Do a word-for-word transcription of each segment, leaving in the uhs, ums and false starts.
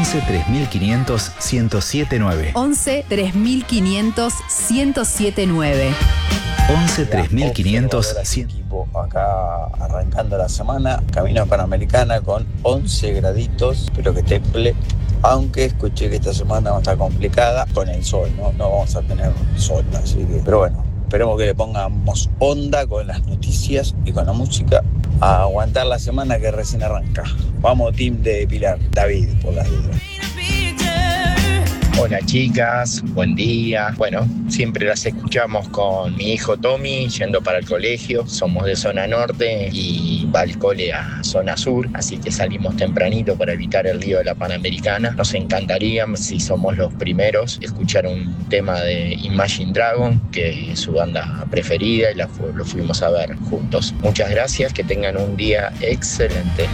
once tres mil quinientos ciento siete nueve. once tres mil quinientos ciento siete nueve. once tres mil quinientos cien. Equipo acá arrancando la semana, camino a Panamericana con once graditos, espero que temple, aunque escuché que esta semana va a estar complicada con el sol, no, no vamos a tener sol, así que, pero bueno, esperemos que le pongamos onda con las noticias y con la música a aguantar la semana que recién arranca. Vamos, team de Pilar, David, por las dudas. Hola chicas, buen día. Bueno, siempre las escuchamos con mi hijo Tommy yendo para el colegio. Somos de zona norte y va al cole a zona sur, así que salimos tempranito para evitar el lío de la Panamericana. Nos encantaría, si somos los primeros, escuchar un tema de Imagine Dragon, que es su banda preferida, y la fu- lo fuimos a ver juntos. Muchas gracias, que tengan un día excelente.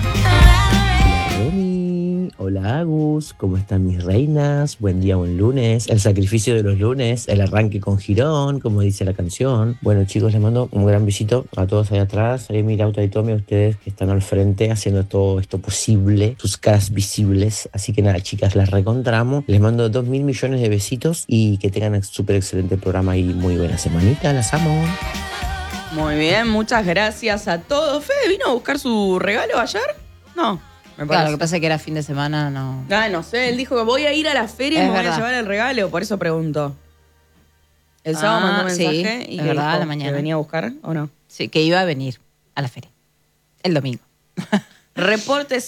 Romy, hola Agus, ¿cómo están mis reinas? Buen día, buen lunes, el sacrificio de los lunes, el arranque con Girón, como dice la canción. Bueno chicos, les mando un gran besito a todos ahí atrás, a Emi, Lauta y Tommy, a ustedes que están al frente haciendo todo esto posible, sus caras visibles. Así que nada chicas, las recontramos, les mando dos mil millones de besitos y que tengan un súper excelente programa y muy buena semanita, las amo. Muy bien, muchas gracias a todos. ¿Fede vino a buscar su regalo ayer? No. Me Claro, lo que pasa es que era fin de semana, no. Ah, no sé, él dijo que voy a ir a la feria y Es me voy verdad. a llevar el regalo, por eso pregunto. El sábado Ah, mandó un mensaje sí, y es que verdad, dijo a la mañana. que venía a buscar, ¿o no? Sí, que iba a venir a la feria. El domingo. Reportes